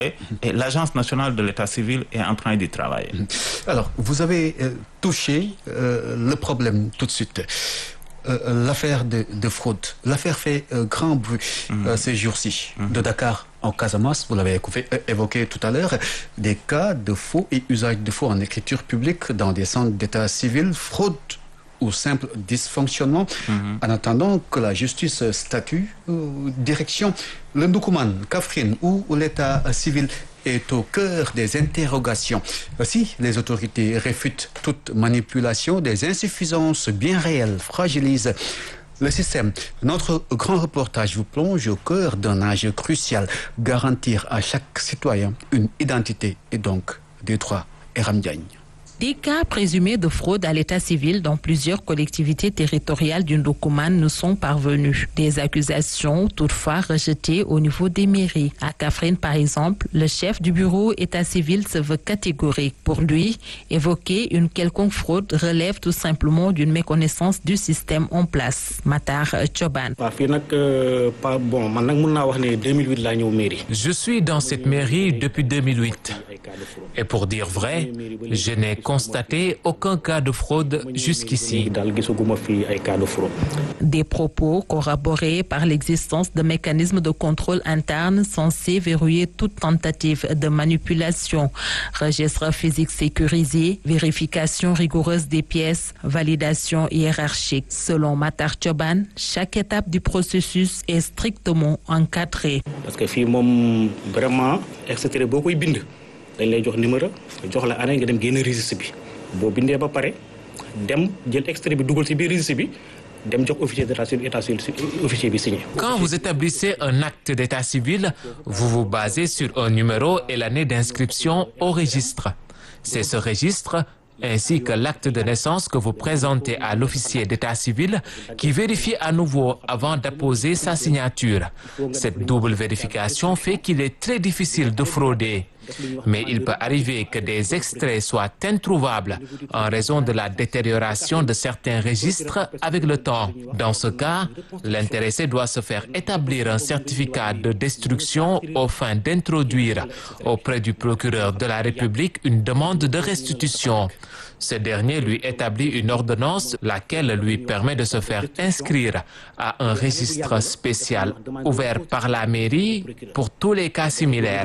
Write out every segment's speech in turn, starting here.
Et l'Agence nationale de l'état civil est en train d'y travailler. Alors, vous avez touché le problème tout de suite. L'affaire de fraude. L'affaire fait grand bruit ces jours-ci. De Dakar en Casamance, vous l'avez évoqué tout à l'heure, des cas de faux et usage de faux en écriture publique dans des centres d'état civil, fraude ou simple dysfonctionnement, en attendant que la justice statue, direction le Ndoukoumane, Kaffrine ou l'état civil est au cœur des interrogations. Si les autorités réfutent toute manipulation, des insuffisances bien réelles fragilisent le système. Notre grand reportage vous plonge au cœur d'un enjeu crucial, garantir à chaque citoyen une identité et donc des droits. Eram Diagne. Des cas présumés de fraude à l'état civil dans plusieurs collectivités territoriales du Ndoukoumane nous sont parvenus. Des accusations toutefois rejetées au niveau des mairies. À Kaffrine, par exemple, le chef du bureau état civil se veut catégorique. Pour lui, évoquer une quelconque fraude relève tout simplement d'une méconnaissance du système en place. Matar Choban. Je suis dans cette mairie depuis 2008. Et pour dire vrai, je n'ai constaté aucun cas de fraude jusqu'ici. Des propos corroborés par l'existence de mécanismes de contrôle interne censés verrouiller toute tentative de manipulation. Registre physique sécurisé, vérification rigoureuse des pièces, validation hiérarchique. Selon Matar Choban, chaque étape du processus est strictement encadrée. Parce que vraiment, etc. beaucoup bind. dañ lay jox numéro jox la année nga dem génn registre bi boo bindee ba pare dem jël extrait bi dugal ci biir registre bi dem jox officier d'état civil officier bi signé. Quand vous établissez un acte d'état civil, vous vous basez sur un numéro et l'année d'inscription au registre. C'est ce registre ainsi que l'acte de naissance que vous présentez à l'officier d'état civil qui vérifie à nouveau avant d'apposer sa signature. Cette double vérification fait qu'il est très difficile de frauder. Mais il peut arriver que des extraits soient introuvables en raison de la détérioration de certains registres avec le temps. Dans ce cas, l'intéressé doit se faire établir un certificat de destruction aux fins d'introduire auprès du procureur de la République une demande de restitution. Ce dernier lui établit une ordonnance, laquelle lui permet de se faire inscrire à un registre spécial ouvert par la mairie pour tous les cas similaires.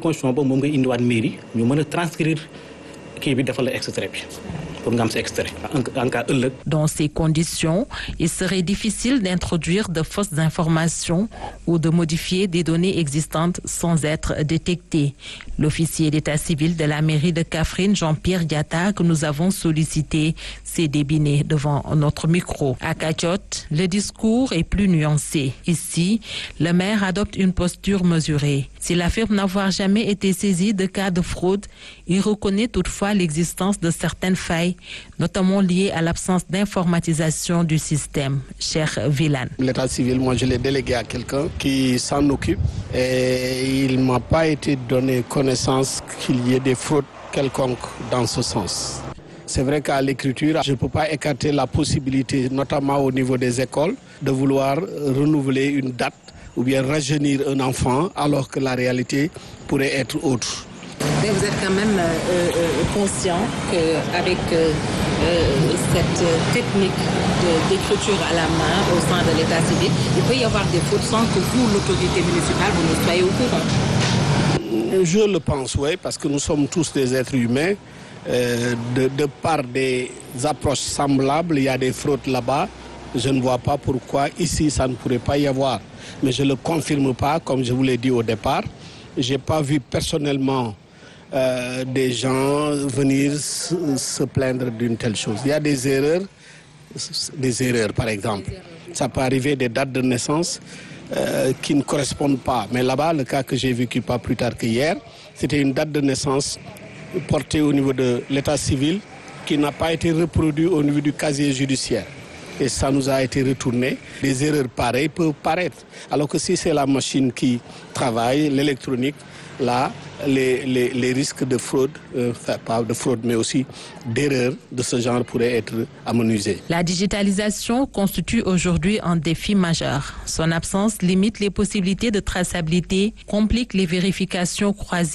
Dans ces conditions, il serait difficile d'introduire de fausses informations ou de modifier des données existantes sans être détecté. L'officier d'état civil de la mairie de Kaffrine, Jean-Pierre Diatta, que nous avons sollicité, s'est débiné devant notre micro. À Kachot, le discours est plus nuancé. Ici, le maire adopte une posture mesurée. S'il affirme n'avoir jamais été saisi de cas de fraude, il reconnaît toutefois l'existence de certaines failles, notamment liées à l'absence d'informatisation du système. Cher Villan. L'état civil, moi je l'ai délégué à quelqu'un qui s'en occupe et il ne m'a pas été donné connaissance qu'il y ait des fraudes quelconques dans ce sens. C'est vrai qu'à l'écriture, je ne peux pas écarter la possibilité, notamment au niveau des écoles, de vouloir renouveler une date ou bien rajeunir un enfant alors que la réalité pourrait être autre. Mais vous êtes quand même conscient qu'avec cette technique d'écriture à la main au sein de l'état civil, il peut y avoir des fautes sans que vous, l'autorité municipale, vous ne soyez au courant. Je le pense, oui, parce que nous sommes tous des êtres humains. De par des approches semblables, il y a des fraudes là-bas. Je ne vois pas pourquoi ici ça ne pourrait pas y avoir. Mais je ne le confirme pas, comme je vous l'ai dit au départ. Je n'ai pas vu personnellement des gens venir se plaindre d'une telle chose. Il y a des erreurs par exemple. Ça peut arriver des dates de naissance qui ne correspondent pas. Mais là-bas, le cas que j'ai vécu pas plus tard qu'hier, c'était une date de naissance portée au niveau de l'état civil qui n'a pas été reproduit au niveau du casier judiciaire. Et ça nous a été retourné. Des erreurs pareilles peuvent paraître. Alors que si c'est la machine qui travaille, l'électronique, là les risques de fraude, pas de fraude mais aussi d'erreur de ce genre pourraient être amenuisés. La digitalisation constitue aujourd'hui un défi majeur. Son absence limite les possibilités de traçabilité, complique les vérifications croisées